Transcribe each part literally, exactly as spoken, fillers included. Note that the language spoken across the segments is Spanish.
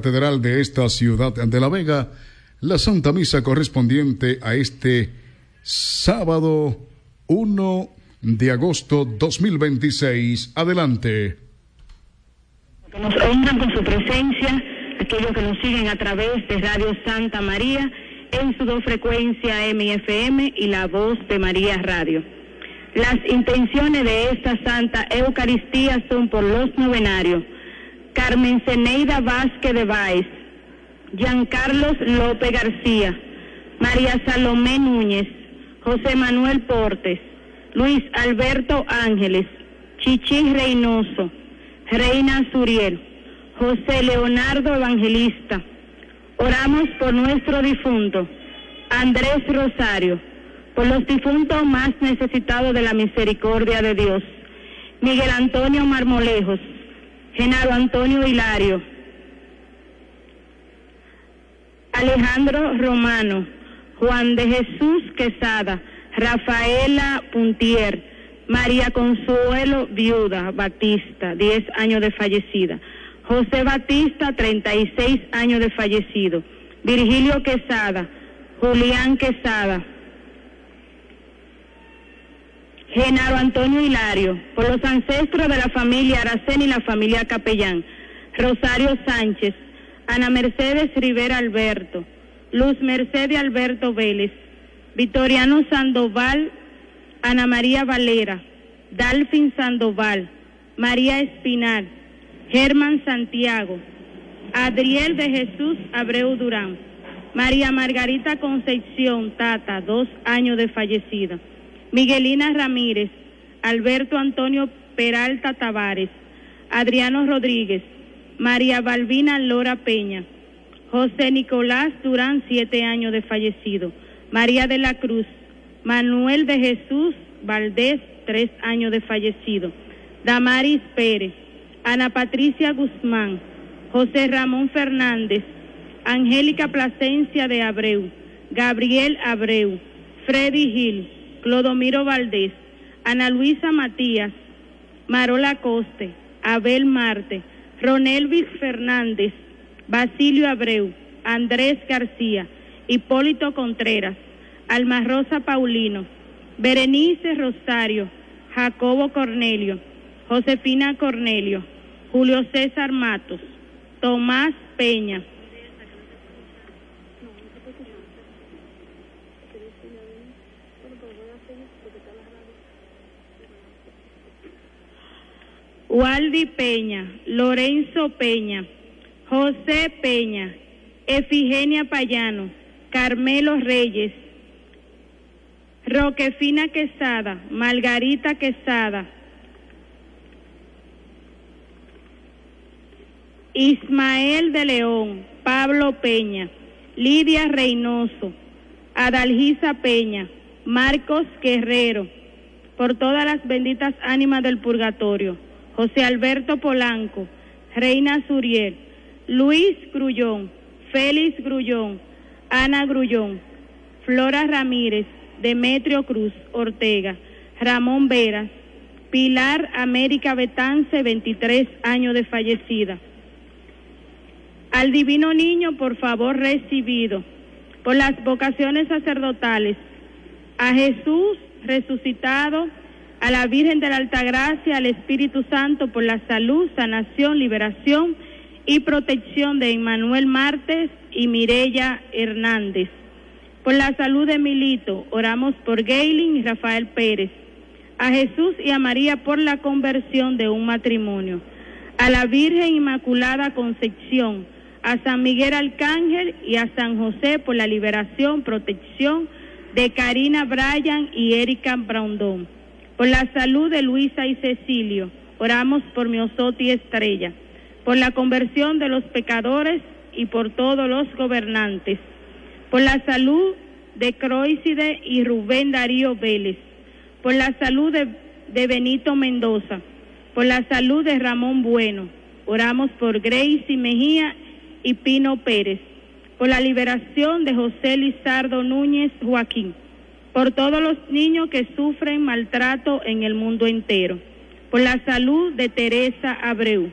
Catedral de esta ciudad de La Vega, la Santa Misa correspondiente a este sábado primero de agosto dos mil veintiséis. Adelante. Que nos honran con su presencia, aquellos que nos siguen a través de Radio Santa María, en su dos frecuencia M y F M y la Voz de María Radio. Las intenciones de esta Santa Eucaristía son por los novenarios: Carmen Zeneida Vázquez de Báez, Giancarlos López García, María Salomé Núñez, José Manuel Portes, Luis Alberto Ángeles, Chichi Reynoso, Reina Suriel, José Leonardo Evangelista. Oramos por nuestro difunto, Andrés Rosario, por los difuntos más necesitados de la misericordia de Dios, Miguel Antonio Marmolejos, Genaro Antonio Hilario, Alejandro Romano, Juan de Jesús Quesada, Rafaela Puntier, María Consuelo Viuda Batista, diez años de fallecida, José Batista, treinta y seis años de fallecido, Virgilio Quesada, Julián Quesada, Genaro Antonio Hilario, por los ancestros de la familia Aracena y la familia Capellán, Rosario Sánchez, Ana Mercedes Rivera Alberto, Luz Mercedes Alberto Vélez, Vitoriano Sandoval, Ana María Valera, Dalfin Sandoval, María Espinal, Germán Santiago, Adriel de Jesús Abreu Durán, María Margarita Concepción Tata, dos años de fallecida, Miguelina Ramírez, Alberto Antonio Peralta Tavares, Adriano Rodríguez, María Balbina Lora Peña, José Nicolás Durán, siete años de fallecido, María de la Cruz, Manuel de Jesús Valdés, tres años de fallecido, Damaris Pérez, Ana Patricia Guzmán, José Ramón Fernández, Angélica Plasencia de Abreu, Gabriel Abreu, Freddy Gil, Clodomiro Valdés, Ana Luisa Matías, Marola Coste, Abel Marte, Ronelvis Fernández, Basilio Abreu, Andrés García, Hipólito Contreras, Alma Rosa Paulino, Berenice Rosario, Jacobo Cornelio, Josefina Cornelio, Julio César Matos, Tomás Peña, Waldi Peña, Lorenzo Peña, José Peña, Efigenia Payano, Carmelo Reyes, Roquefina Quesada, Margarita Quesada, Ismael de León, Pablo Peña, Lidia Reynoso, Adalgisa Peña, Marcos Guerrero, por todas las benditas ánimas del purgatorio, José Alberto Polanco, Reina Suriel, Luis Grullón, Félix Grullón, Ana Grullón, Flora Ramírez, Demetrio Cruz Ortega, Ramón Veras, Pilar América Betance, veintitrés años de fallecida. Al Divino Niño, por favor, recibido, por las vocaciones sacerdotales, a Jesús resucitado, a la Virgen de la Altagracia, al Espíritu Santo, por la salud, sanación, liberación y protección de Emmanuel Martes y Mireya Hernández. Por la salud de Milito, oramos por Gaylin y Rafael Pérez. A Jesús y a María por la conversión de un matrimonio. A la Virgen Inmaculada Concepción, a San Miguel Arcángel y a San José por la liberación, protección de Karina Bryan y Erika Brandón. Por la salud de Luisa y Cecilio, oramos por Miosotti Estrella. Por la conversión de los pecadores y por todos los gobernantes. Por la salud de Croiside y Rubén Darío Vélez. Por la salud de, de Benito Mendoza. Por la salud de Ramón Bueno. Oramos por Gracie Mejía y Pino Pérez. Por la liberación de José Lizardo Núñez Joaquín. Por todos los niños que sufren maltrato en el mundo entero. Por la salud de Teresa Abreu.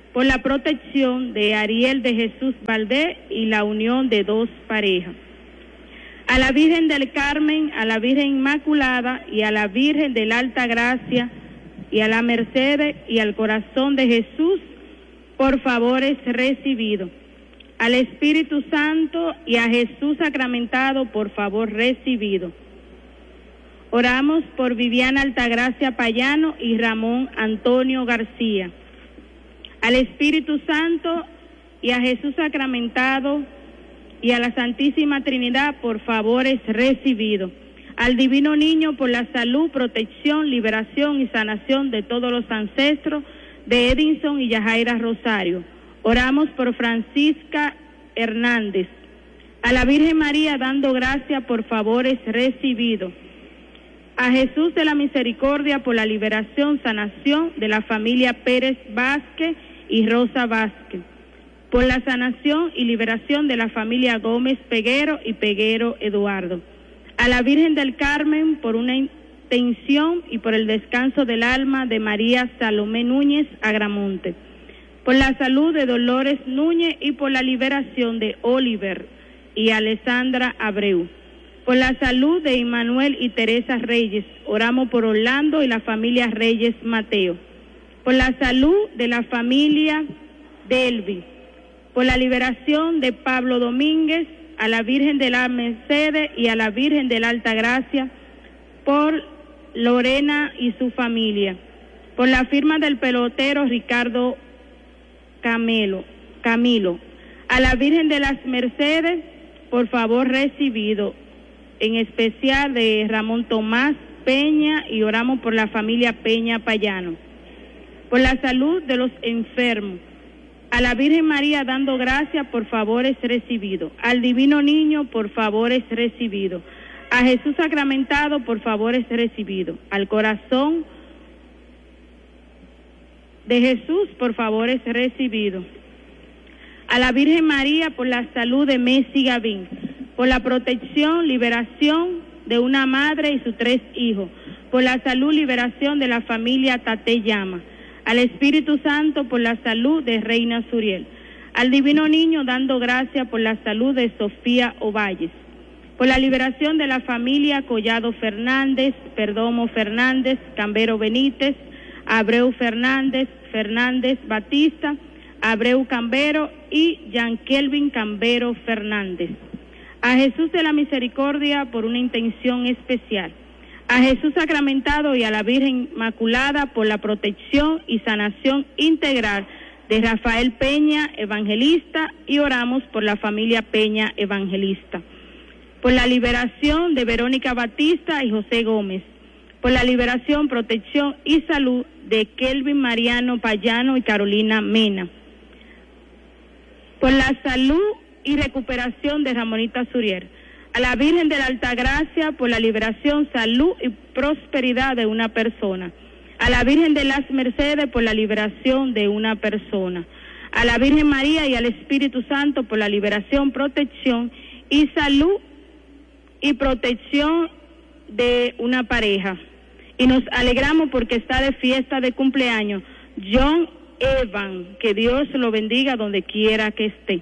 por la protección de Ariel de Jesús Valdés y la unión de dos parejas. A la Virgen del Carmen, a la Virgen Inmaculada y a la Virgen de la Alta Gracia y a la Mercedes y al Corazón de Jesús, por favores recibidos. Al Espíritu Santo y a Jesús sacramentado, por favor recibido. Oramos por Viviana Altagracia Payano y Ramón Antonio García. Al Espíritu Santo y a Jesús sacramentado y a la Santísima Trinidad, por favores recibido. Al Divino Niño por la salud, protección, liberación y sanación de todos los ancestros de Edinson y Yajaira Rosario. Oramos por Francisca Hernández. A la Virgen María dando gracia, por favores recibido. A Jesús de la Misericordia por la liberación, sanación de la familia Pérez Vázquez y Rosa Vázquez. Por la sanación y liberación de la familia Gómez Peguero y Peguero Eduardo. A la Virgen del Carmen por una intención y por el descanso del alma de María Salomé Núñez Agramonte. Por la salud de Dolores Núñez y por la liberación de Oliver y Alessandra Abreu. Por la salud de Immanuel y Teresa Reyes, oramos por Orlando y la familia Reyes Mateo. Por la salud de la familia Delvi. Por la liberación de Pablo Domínguez, a la Virgen de la Mercedes y a la Virgen de la Alta Gracia. Por Lorena y su familia. Por la firma del pelotero Ricardo Camelo, Camilo. A la Virgen de las Mercedes, por favor recibido, en especial de Ramón Tomás Peña, y oramos por la familia Peña Payano. Por la salud de los enfermos. A la Virgen María dando gracias, por favores recibido. Al Divino Niño, por favores recibido. A Jesús sacramentado, por favores recibido. Al Corazón de Jesús, por favores recibido. A la Virgen María por la salud de Messi Gavín, por la protección, liberación de una madre y sus tres hijos, por la salud, liberación de la familia Tate Llama. Al Espíritu Santo por la salud de Reina Suriel. Al Divino Niño dando gracias por la salud de Sofía Ovalles. Por la liberación de la familia Collado Fernández, Perdomo Fernández, Cambero Benítez, Abreu Fernández, Fernández Batista, Abreu Cambero y Jean Kelvin Cambero Fernández. A Jesús de la Misericordia por una intención especial. A Jesús sacramentado y a la Virgen Inmaculada por la protección y sanación integral de Rafael Peña, evangelista, y oramos por la familia Peña, evangelista. Por la liberación de Verónica Batista y José Gómez. Por la liberación, protección y salud de Kelvin Mariano Payano y Carolina Mena. Por la salud y recuperación de Ramonita Surier. A la Virgen de la Altagracia por la liberación, salud y prosperidad de una persona. A la Virgen de las Mercedes por la liberación de una persona. A la Virgen María y al Espíritu Santo por la liberación, protección y salud y protección de una pareja. Y nos alegramos porque está de fiesta de cumpleaños John Evan, que Dios lo bendiga donde quiera que esté.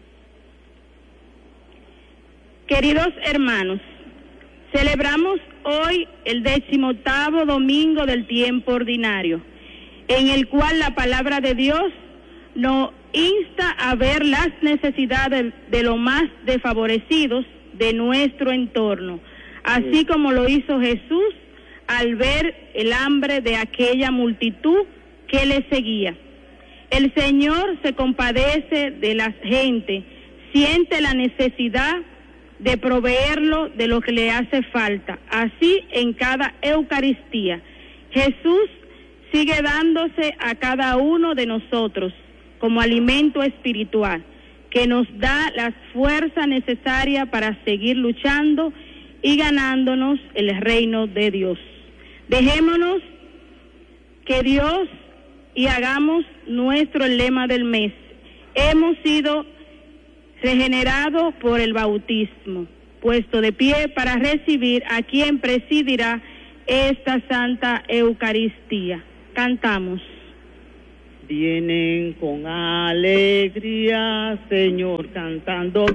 Queridos hermanos, celebramos hoy el decimoctavo domingo del tiempo ordinario, en el cual la palabra de Dios nos insta a ver las necesidades de los más desfavorecidos de nuestro entorno, así como lo hizo Jesús al ver el hambre de aquella multitud que le seguía. El Señor se compadece de la gente, siente la necesidad de proveerlo de lo que le hace falta. Así en cada Eucaristía, Jesús sigue dándose a cada uno de nosotros como alimento espiritual, que nos da las fuerzas necesarias para seguir luchando y ganándonos el reino de Dios. Dejémonos que Dios y hagamos nuestro lema del mes. Hemos sido regenerados por el bautismo, puesto de pie para recibir a quien presidirá esta Santa Eucaristía. Cantamos. vienen con alegría, Señor, cantando